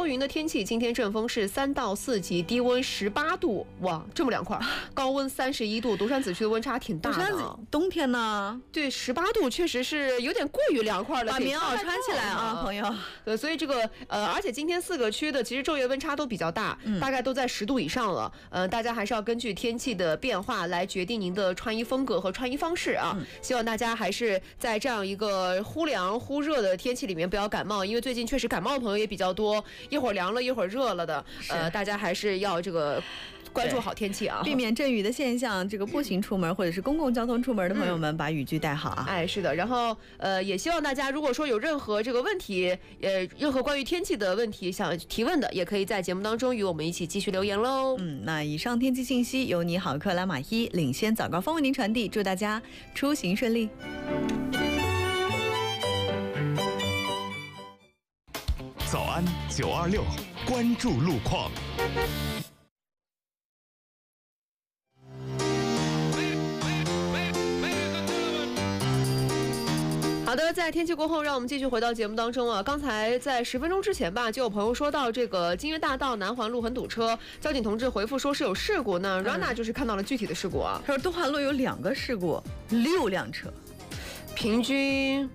云的天气，今天阵风是3到4级，低温18度，哇，这么凉快，高温31度，独山子区的温差挺大的。独山子冬天呢？ 对，18度确实是有点过于凉快了， 把棉袄穿起来啊，朋友。 对，所以这个而且今天4个区的其实昼夜温差都比较大，大概都在10度以上了。大家还是要根据天气的变化来决定您的穿衣风格和穿衣方式啊。希望大家还是在这样一个忽凉忽热的天气里面不要感冒，因为最近确实感冒的朋友也比较多，一会儿凉了一会儿热了的。大家还是要这个关注好天气啊， 避免阵雨的现象。这个步行出门或者是公共交通出门的朋友们，把雨具带好啊。 哎，是的。然后也希望大家如果说有任何这个问题，任何关于天气的问题想提问的，也可以在节目当中与我们一起继续留言喽。 那以上天气信息由你好克拉玛依领先早高峰为您传递，祝大家出行顺利。 早安926，关注路况。 好的，在天气过后，让我们继续回到节目当中啊。刚才在10分钟之前吧，就有朋友说到这个金悦大道南环路很堵车，交警同志回复说是有事故。那 Rana 就是看到了具体的事故啊。 他说东环路有2个事故，6辆车， 平均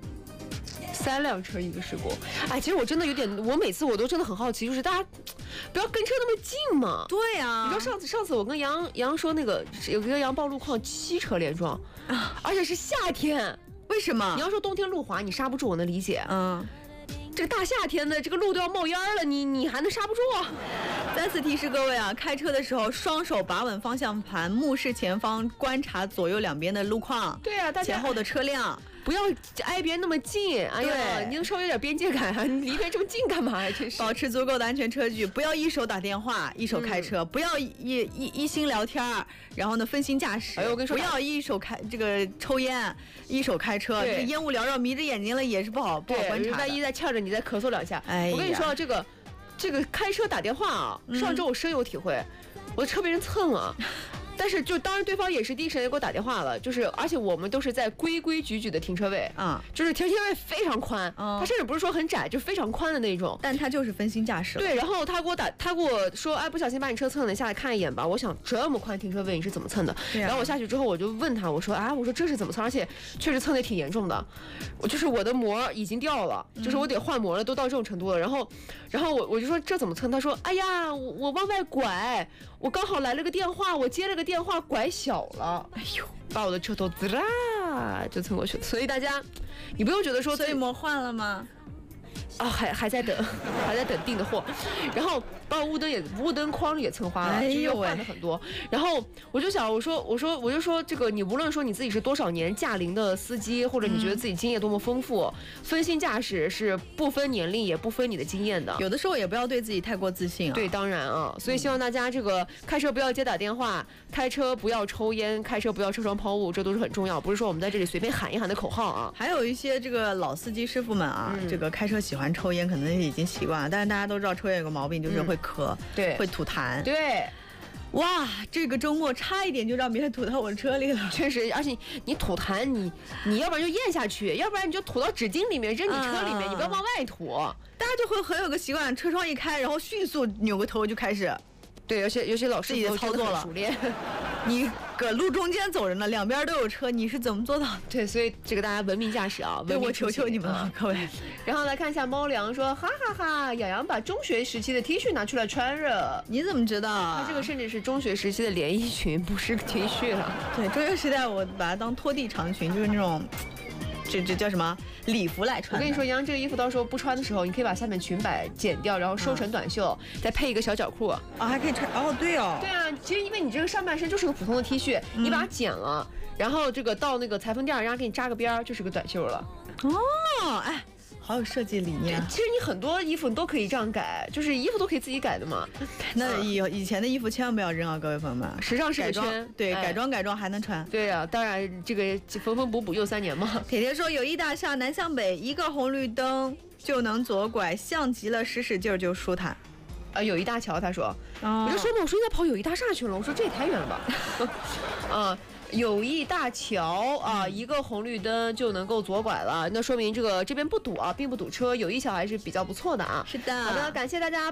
3辆车一个事故。哎，其实我真的有点，我每次我都真的很好奇，就是大家不要跟车那么近嘛。 对啊， 你知道上次我跟杨说那个有一个杨报路况7车连撞，而且是夏天。 为什么？ 你要说冬天路滑你刹不住，我能理解。这个大夏天的，这个路都要冒烟了，你还能刹不住啊？ 再次提示各位啊，开车的时候双手把稳方向盘，目视前方，观察左右两边的路况。 对啊，大家前后的车辆。 不要挨别人那么近，哎呀，你能稍微有点边界感啊！你离别人这么近干嘛呀？真是。 保持足够的安全车距，不要一手打电话一手开车，不要一心聊天，然后呢分心驾驶。 哎呦，我跟你说， 不要一手开这个抽烟，一手开车，这个烟雾缭绕，迷着眼睛了也是不好观察的。 万一再呛着你再咳嗽2下，我跟你说这个开车打电话啊，上周我深有体会，我的车被人蹭了。但是就当然对方也是第一时间给我打电话了，就是而且我们都是在规规矩矩的停车位就是停车位非常宽，它甚至不是说很窄，就非常宽的那种， 但他就是分心驾驶。 对，然后他给我说，哎，不小心把你车蹭了，你下来看一眼吧。我想这么宽停车位你是怎么蹭的？然后我下去之后我就问他，我说这是怎么蹭？而且确实蹭的挺严重的，我的膜已经掉了，就是我得换膜了，都到这种程度了。然后我就说这怎么蹭？他说，哎呀，我往外拐，我刚好来了个电话，我接了个电话拐小了，哎呦，把我的车头滋啦就蹭过去了。所以大家，你不用觉得说， 所以膜换了吗？ 还在等订的货，然后把我雾灯框也蹭花了，就是换了很多。然后我就想，我就说这个，你无论说你自己是多少年驾龄的司机，或者你觉得自己经验多么丰富，分心驾驶是不分年龄也不分你的经验的。 有的时候也不要对自己太过自信啊。 对，当然啊，所以希望大家这个开车不要接打电话，开车不要抽烟，开车不要车窗抛物，这都是很重要，不是说我们在这里随便喊一喊的口号啊。 还有一些这个老司机师傅们啊，这个开车喜欢抽烟，可能已经习惯了，但是大家都知道抽烟有个毛病，就是会咳， 对， 会吐痰， 对。 哇，这个周末差一点就让别人吐到我车里了。 确实，而且你吐痰，你要不然就咽下去，要不然你就吐到纸巾里面扔你车里面，你不要往外吐。 大家就会很有个习惯，车窗一开，然后迅速扭个头就开始。 对，有些老师自己的操作了， 熟练。 你搁路中间走着呢，两边都有车，你是怎么做到？ 对，所以这个大家文明驾驶啊， 对，我求求你们了，各位。 然后来看一下猫粮说，哈哈哈，洋洋把中学时期的 T 恤拿出来穿着， 你怎么知道？ 他这个甚至是中学时期的连衣裙，不是 T 恤了。 对，中学时代我把它当拖地长裙，就是那种。这叫什么礼服来穿？ 我跟你说，杨这个衣服到时候不穿的时候，你可以把下面裙摆剪掉，然后收成短袖，再配一个小脚裤啊， 还可以穿哦，对哦， 对啊，其实因为你这个上半身就是个普通的 T 恤，你把它剪了，然后这个到那个裁缝店，然后给你扎个边儿，就是个短袖了。 哦，哎。好有设计理念。 其实你很多衣服你都可以这样改，就是衣服都可以自己改的嘛。 那以前的衣服千万不要扔啊，各位朋友们， 时尚是个圈， 对，改装还能穿。 对啊，当然这个缝缝补补又3年嘛。 铁铁说，友谊大厦南向北一个红绿灯就能左拐，像极了使劲就舒坦。 友谊大桥，他说，我就说嘛，我说你在跑友谊大厦去了，我说这也太远了吧。友谊大桥啊，一个红绿灯就能够左拐了，那说明这边不堵啊，并不堵车，友谊桥还是比较不错的啊。 是的， 好的，感谢大家。